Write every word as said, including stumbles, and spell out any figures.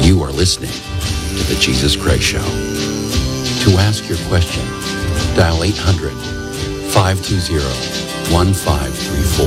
You are listening to The Jesus Craig Show. To ask your question, dial eight hundred, five two zero, one five three four.